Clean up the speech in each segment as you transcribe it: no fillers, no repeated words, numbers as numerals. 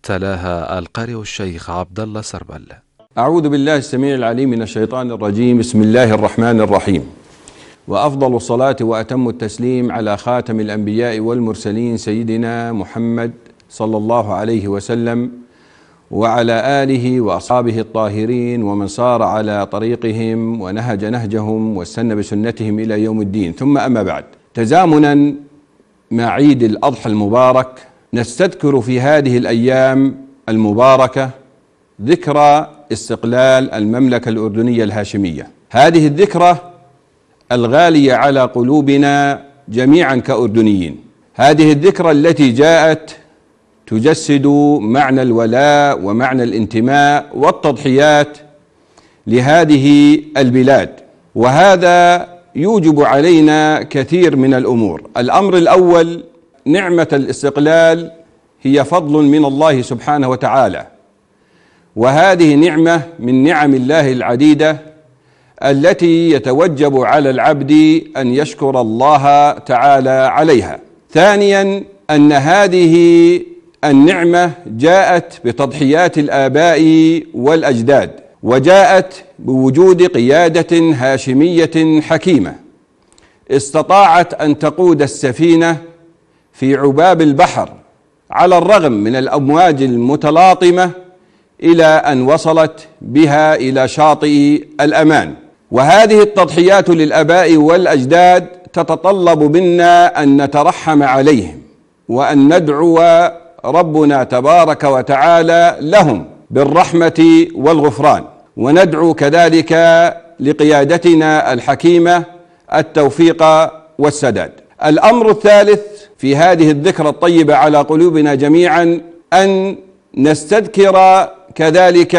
تلاها القارئ الشيخ عبد الله سربل. أعوذ بالله السميع العليم من الشيطان الرجيم. بسم الله الرحمن الرحيم. وأفضل الصلاة وأتم التسليم على خاتم الأنبياء والمرسلين سيدنا محمد صلى الله عليه وسلم وعلى آله وأصحابه الطاهرين ومن صار على طريقهم ونهج نهجهم واستنى بسنتهم إلى يوم الدين. ثم أما بعد، تزامنا مع عيد الأضحى المبارك نستذكر في هذه الأيام المباركة ذكرى استقلال المملكة الأردنية الهاشمية. هذه الذكرى الغالية على قلوبنا جميعا كأردنيين، هذه الذكرى التي جاءت تجسد معنى الولاء ومعنى الانتماء والتضحيات لهذه البلاد، وهذا يوجب علينا كثير من الأمور. الأمر الأول، نعمة الاستقلال هي فضل من الله سبحانه وتعالى، وهذه نعمة من نعم الله العديدة التي يتوجب على العبد أن يشكر الله تعالى عليها. ثانيا، أن هذه النعمة جاءت بتضحيات الآباء والأجداد، وجاءت بوجود قيادة هاشمية حكيمة استطاعت أن تقود السفينة في عباب البحر على الرغم من الأمواج المتلاطمة إلى أن وصلت بها إلى شاطئ الأمان. وهذه التضحيات للآباء والأجداد تتطلب منا أن نترحم عليهم وأن ندعو ربنا تبارك وتعالى لهم بالرحمة والغفران، وندعو كذلك لقيادتنا الحكيمة التوفيق والسداد. الأمر الثالث في هذه الذكرى الطيبة على قلوبنا جميعا أن نستذكر كذلك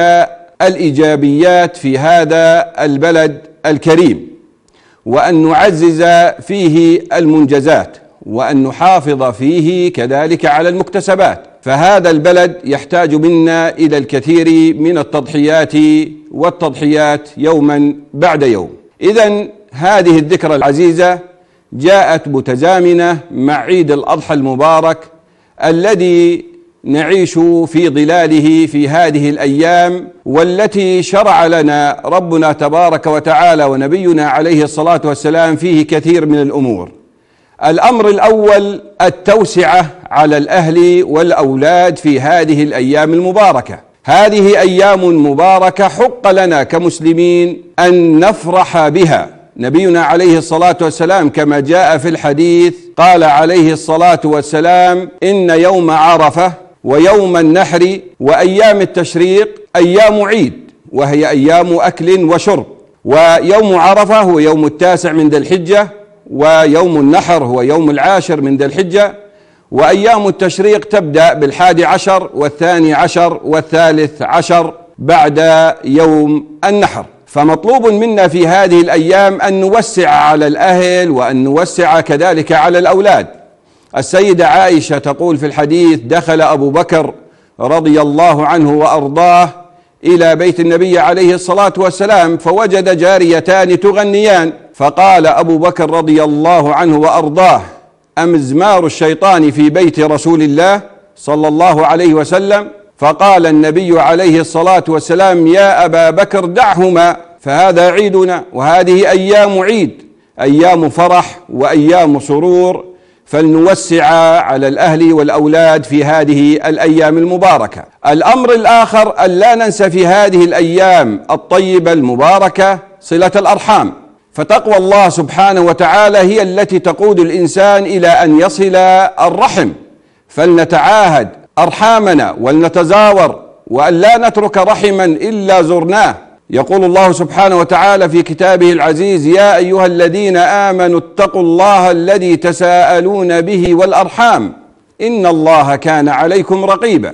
الإيجابيات في هذا البلد الكريم، وأن نعزز فيه المنجزات، وأن نحافظ فيه كذلك على المكتسبات. فهذا البلد يحتاج منا إلى الكثير من التضحيات والتضحيات يوما بعد يوم. إذن هذه الذكرى العزيزة جاءت متزامنة مع عيد الأضحى المبارك الذي نعيش في ظلاله في هذه الأيام، والتي شرع لنا ربنا تبارك وتعالى ونبينا عليه الصلاة والسلام فيه كثير من الأمور. الأمر الأول التوسعة على الأهل والأولاد في هذه الأيام المباركة. هذه أيام مباركة حق لنا كمسلمين أن نفرح بها. نبينا عليه الصلاة والسلام كما جاء في الحديث قال عليه الصلاة والسلام: إن يوم عرفة ويوم النحر وأيام التشريق أيام عيد، وهي أيام أكل وشرب. ويوم عرفة هو يوم 9 من ذي الحجة، ويوم النحر هو يوم 10 من ذي الحجة، وأيام التشريق تبدأ 11 و12 و13 بعد يوم النحر. فمطلوب منا في هذه الأيام أن نوسع على الأهل وأن نوسع كذلك على الأولاد. السيدة عائشة تقول في الحديث: دخل أبو بكر رضي الله عنه وأرضاه إلى بيت النبي عليه الصلاة والسلام فوجد جاريتان تغنيان، فقال أبو بكر رضي الله عنه وأرضاه: أمزمار الشيطان في بيت رسول الله صلى الله عليه وسلم؟ فقال النبي عليه الصلاة والسلام: يا أبا بكر دعهما، فهذا عيدنا، وهذه أيام عيد، أيام فرح وأيام سرور، فلنوسع على الأهل والأولاد في هذه الأيام المباركة. الأمر الآخر أن لا ننسى في هذه الأيام الطيبة المباركة صلة الأرحام، فتقوى الله سبحانه وتعالى هي التي تقود الإنسان إلى أن يصل الرحم، فلنتعاهد أرحامنا ولنتزاور وأن لا نترك رحما إلا زرناه. يقول الله سبحانه وتعالى في كتابه العزيز: يا أيها الذين آمنوا اتقوا الله الذي تساءلون به والأرحام إن الله كان عليكم رقيبا.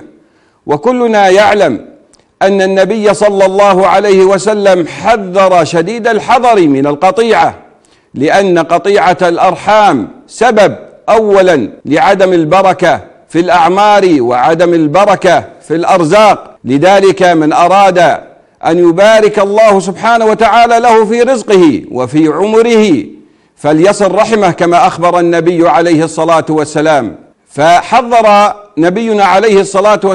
وكلنا يعلم أن النبي صلى الله عليه وسلم حذر شديد الحذر من القطيعة، لأن قطيعة الأرحام سبب أولا لعدم البركة في الأعمار وعدم البركة في الأرزاق. لذلك من أراد أن يبارك الله سبحانه وتعالى له في رزقه وفي عمره فليصل رحمه كما أخبر النبي عليه الصلاة والسلام. فحذر نبينا عليه الصلاة والسلام